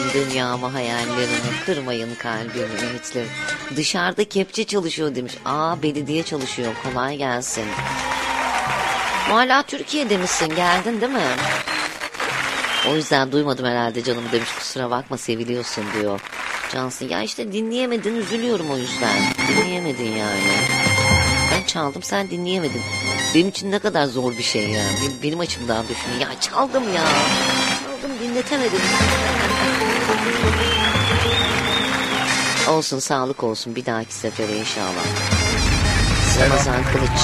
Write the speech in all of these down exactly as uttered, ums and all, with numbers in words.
dünyamı, hayallerimi, kırmayın kalbimi, ümitlerim. Dışarıda kepçe çalışıyor demiş. Aa, belediye çalışıyor, kolay gelsin. Hala Türkiye'de misin, geldin değil mi? O yüzden duymadım herhalde canım demiş, kusura bakma seviliyorsun diyor. Cansın, ya işte dinleyemedin, üzülüyorum o yüzden. Dinleyemedin yani. Ben çaldım, sen dinleyemedin. Benim için ne kadar zor bir şey yani. Benim, benim açımdan düşünün. Ya çaldım ya. Çaldım, dinletemedim. Olsun, sağlık olsun, bir dahaki sefere inşallah. Ramazan Kılıç.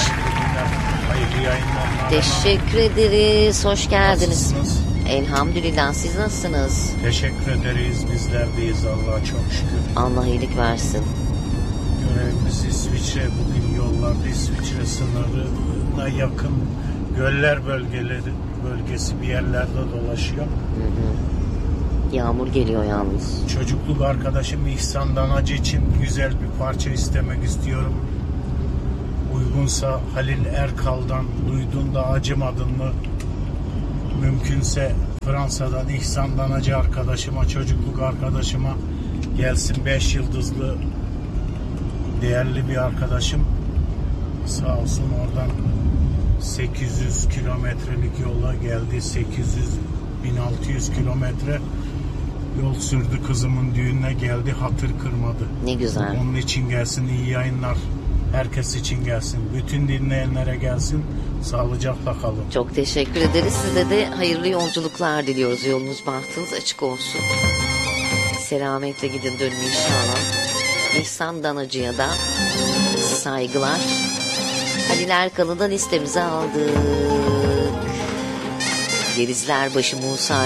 Teşekkür ederiz. Hoş geldiniz. Elhamdülillah, siz nasılsınız? Teşekkür ederiz. Bizler deyiz, Allah'a çok şükür. Allah iyilik versin. Görevimiz İsviçre. Bugün yollarda İsviçre sınırına yakın göller bölgeleri bölgesi bir yerlerde dolaşıyor. Hı hı. Yağmur geliyor yalnız. Çocukluk arkadaşım İhsan Danacı için güzel bir parça istemek istiyorum. Uygunsa Halil Erkal'dan Duydun da Acımadın mı? Mümkünse Fransa'dan İhsan Danacı arkadaşıma, çocukluk arkadaşıma gelsin. Beş yıldızlı değerli bir arkadaşım. Sağ olsun, oradan sekiz yüz kilometrelik yola geldi. sekiz yüz bin altı yüz kilometre yol sürdü, kızımın düğününe geldi, hatır kırmadı. Ne güzel. Onun için gelsin, iyi yayınlar. Herkes için gelsin. Bütün dinleyenlere gelsin. Sağlıcakla kalın. Çok teşekkür ederiz. Size de hayırlı yolculuklar diliyoruz. Yolunuz bahtınız açık olsun. Selametle gidin dönün inşallah. İhsan Danacı'ya da saygılar. Halil Erkal'ı da listemize aldık. Gerizlerbaşı Musa